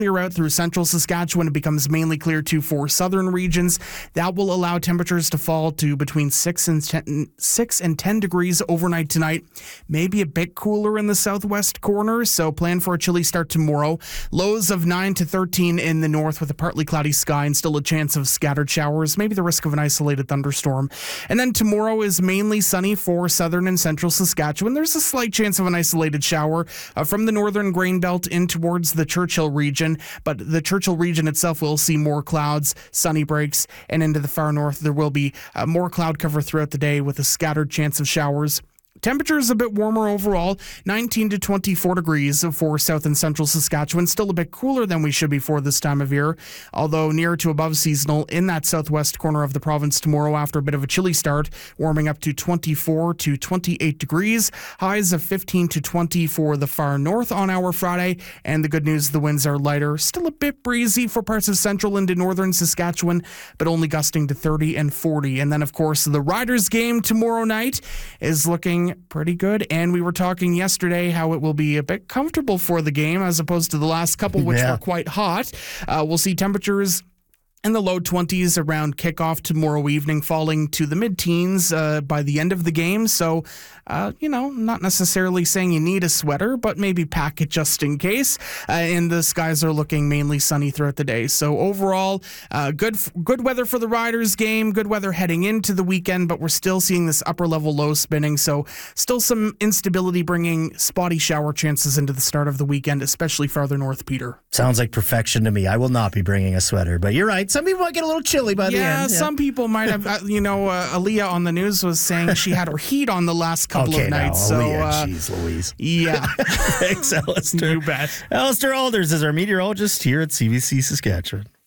clear out through central Saskatchewan. It becomes mainly clear too for southern regions. That will allow temperatures to fall to between 6 and 10 degrees overnight tonight. Maybe a bit cooler in the southwest corner, so plan for a chilly start tomorrow. Lows of 9 to 13 in the north with a partly cloudy sky and still a chance of scattered showers, maybe the risk of an isolated thunderstorm. And then tomorrow is mainly sunny for southern and central Saskatchewan. There's a slight chance of an isolated shower from the northern grain belt in towards the Churchill region. But the Churchill region itself will see more clouds, sunny breaks, and into the far north there will be more cloud cover throughout the day with a scattered chance of showers. Temperature is a bit warmer overall, 19 to 24 degrees for south and central Saskatchewan. Still a bit cooler than we should be for this time of year, although near to above seasonal in that southwest corner of the province tomorrow after a bit of a chilly start, warming up to 24 to 28 degrees. Highs of 15 to 20 for the far north on our Friday. And the good news, the winds are lighter. Still a bit breezy for parts of central into northern Saskatchewan, but only gusting to 30 and 40. And then, of course, the Riders game tomorrow night is looking pretty good, and we were talking yesterday how it will be a bit comfortable for the game as opposed to the last couple, which were quite hot. We'll see temperatures in the low 20s around kickoff tomorrow evening, falling to the mid-teens by the end of the game. So, not necessarily saying you need a sweater, but maybe pack it just in case. And the skies are looking mainly sunny throughout the day. So overall, good weather for the Riders game, good weather heading into the weekend, but we're still seeing this upper level low spinning. So still some instability bringing spotty shower chances into the start of the weekend, especially farther north, Peter. Sounds like perfection to me. I will not be bringing a sweater, but you're right. Some people might get a little chilly by the end. Yeah, some people might have. Aaliyah on the news was saying she had her heat on the last couple of nights. Now, Aaliyah, jeez Louise. Yeah. Thanks, Alistair. You bet. Alistair Alders is our meteorologist here at CBC Saskatchewan.